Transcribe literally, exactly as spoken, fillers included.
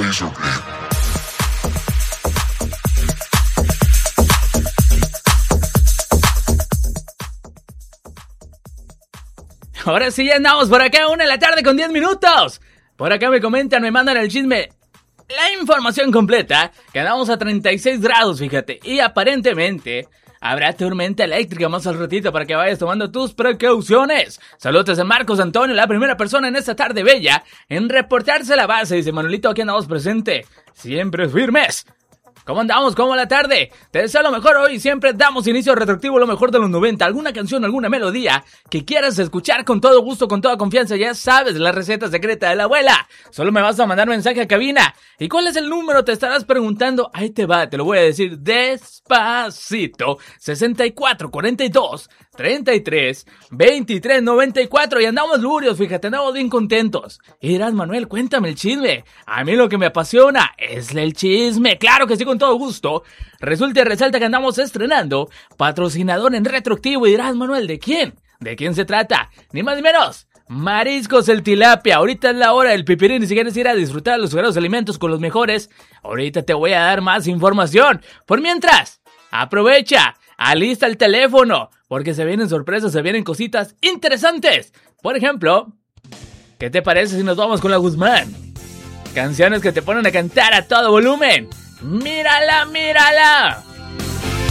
Ahora sí, ya andamos por acá, una de la tarde con diez minutos. Por acá me comentan, me mandan el chisme, la información completa, que andamos a treinta y seis grados, fíjate. Y aparentemente habrá tormenta eléctrica más al ratito para que vayas tomando tus precauciones. Saludos a Marcos Antonio, la primera persona en esta tarde bella en reportarse a la base. Dice Manuelito, aquí andamos presente, siempre firmes. ¿Cómo andamos? ¿Cómo la tarde? Te deseo lo mejor hoy. Siempre damos inicio retroactivo, lo mejor de los noventa. Alguna canción, alguna melodía que quieras escuchar con todo gusto, con toda confianza. Ya sabes, la receta secreta de la abuela. Solo me vas a mandar mensaje a cabina. ¿Y cuál es el número? Te estarás preguntando. Ahí te va, te lo voy a decir despacito. sesenta y cuatro, cuarenta y dos, treinta y tres, veintitrés, noventa y cuatro. Y andamos lurios, fíjate, andamos bien contentos. Y dirás, Manuel, cuéntame el chisme. A mí lo que me apasiona es el chisme. Claro que sí, con todo gusto. Resulta y resalta que andamos estrenando patrocinador en retroactivo. Y dirás, Manuel, ¿de quién? ¿De quién se trata? Ni más ni menos. Mariscos El Tilapia. Ahorita es la hora del pipirín y si quieres ir a disfrutar de los sagrados alimentos con los mejores, ahorita te voy a dar más información. Por mientras, aprovecha, alista el teléfono, porque se vienen sorpresas, se vienen cositas interesantes. Por ejemplo, ¿qué te parece si nos vamos con la Guzmán? Canciones que te ponen a cantar a todo volumen. ¡Mírala, mírala!